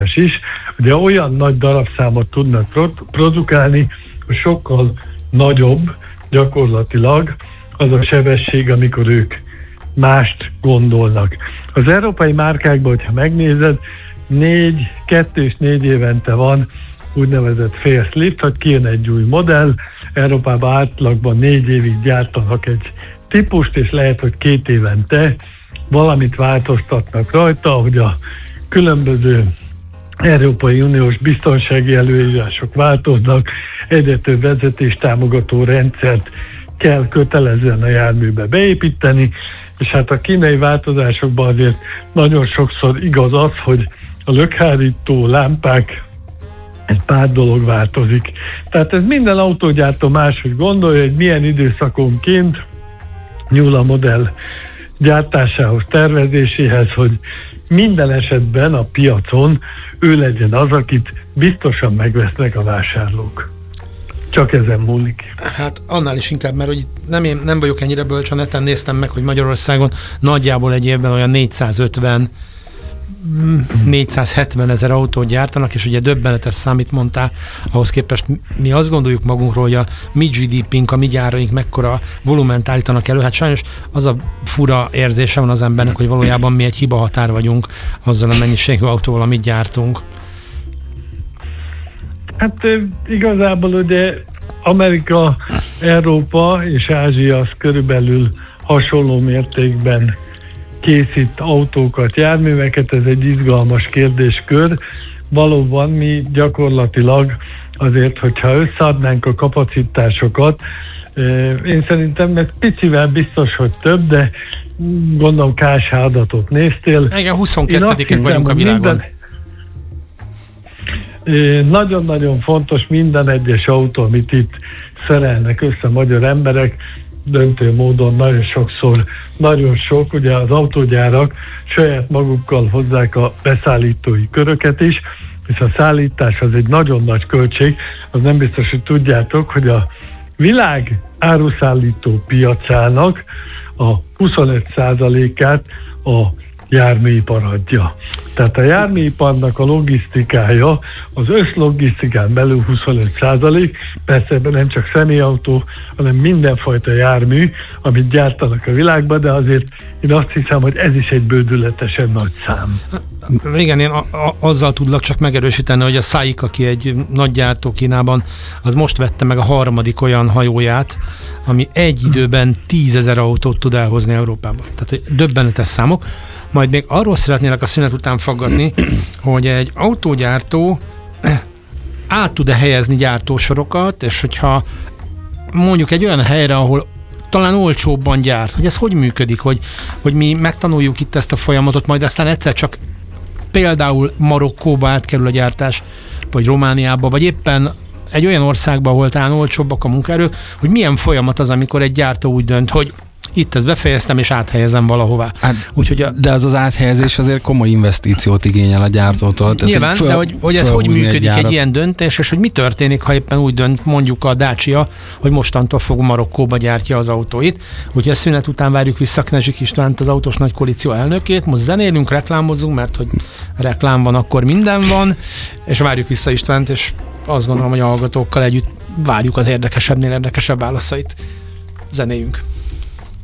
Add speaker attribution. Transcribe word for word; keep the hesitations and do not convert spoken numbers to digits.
Speaker 1: is, ugye olyan nagy darabszámot tudnak produkálni, hogy sokkal nagyobb gyakorlatilag az a sebesség, amikor ők mást gondolnak. Az európai márkákban, hogyha megnézed, négy, kettő és négy évente van úgynevezett facelift, hogy kijön egy új modell. Európában átlagban négy évig gyártanak egy típust, és lehet, hogy két évente valamit változtatnak rajta, hogy a különböző Európai Uniós biztonsági előírások változnak, egyre több vezetéstámogató rendszert kell kötelezően a járműbe beépíteni, és hát a kínai változásokban azért nagyon sokszor igaz az, hogy a lökhárító lámpák, egy pár dolog változik. Tehát ez minden autógyártó máshogy gondolja, hogy milyen időszakonként nyúl a modell gyártásához, tervezéséhez, hogy minden esetben a piacon ő legyen az, akit biztosan megvesznek a vásárlók. Csak ezen múlik.
Speaker 2: Hát annál is inkább, mert hogy nem, én nem vagyok ennyire bölcs, a neten néztem meg, hogy Magyarországon nagyjából egy évben olyan négyszázötven négyszázhetven ezer autót gyártanak, és ugye döbbenetes számít mondtál, ahhoz képest mi azt gondoljuk magunkról, hogy a mi gé dé pé-nk, a mi gyáraink mekkora volument állítanak elő. Hát sajnos az a fura érzése van az embernek, hogy valójában mi egy hibahatár vagyunk azzal a mennyiségű autóval, amit gyártunk.
Speaker 1: Hát igazából ugye Amerika, Európa és Ázsia az körülbelül hasonló mértékben készít autókat, járműveket, ez egy izgalmas kérdéskör. Valóban mi gyakorlatilag azért, hogyha összeadnánk a kapacitásokat, én szerintem ez picivel biztos, hogy több, de gondolom ká es há adatot néztél.
Speaker 2: Igen, huszonkettedikek vagyunk a világon.
Speaker 1: Minden, nagyon-nagyon fontos minden egyes autó, amit itt szerelnek össze magyar emberek, döntő módon nagyon sokszor, nagyon sok, ugye az autógyárak saját magukkal hozzák a beszállítói köröket is, és a szállítás az egy nagyon nagy költség, az nem biztos, hogy tudjátok, hogy a világ áruszállító piacának a huszonöt százalékát a járműipar adja. Tehát a járműiparnak a logisztikája, az összlogisztikán belül huszonöt százalék, persze ebben nem csak személyautó, hanem mindenfajta jármű, amit gyártanak a világban, de azért én azt hiszem, hogy ez is egy bődületesen nagy szám.
Speaker 2: Igen, én a, a, azzal tudlak csak megerősíteni, hogy a SAIC, aki egy nagy gyártó Kínában, az most vette meg a harmadik olyan hajóját, ami egy időben tízezer autót tud elhozni Európába. Tehát döbbenetes számok. Majd még arról szeretnélek a szünet után faggatni, hogy egy autógyártó át tud-e helyezni gyártósorokat, és hogyha mondjuk egy olyan helyre, ahol talán olcsóbban gyárt, hogy ez hogy működik, hogy, hogy mi megtanuljuk itt ezt a folyamatot, majd aztán egyszer csak például Marokkóba átkerül a gyártás, vagy Romániába, vagy éppen egy olyan országba, ahol talán olcsóbbak a munkaerők, hogy milyen folyamat az, amikor egy gyártó úgy dönt, hogy itt ezt befejeztem, és áthelyezem valahová.
Speaker 3: Hát, Úgyhogy a, de az az áthelyezés azért komoly investíciót igényel a gyártótól.
Speaker 2: Nyilván, föl, de hogy, hogy ez hogy működik egy, egy ilyen döntés, és hogy mi történik, ha éppen úgy dönt mondjuk a Dacia, hogy mostantól fog Marokkóba gyártja az autóit. Úgyhogy a szünet után várjuk vissza Knezsik Istvánt, az Autós Nagy Koalíció elnökét. Most zenélünk, reklámozunk, mert hogy reklám van, akkor minden van, és várjuk vissza Istvánt, és azt gondolom, hogy a hallgatókkal együtt várjuk az érdekesebbnél érdekesebb válaszait. Zenéljünk.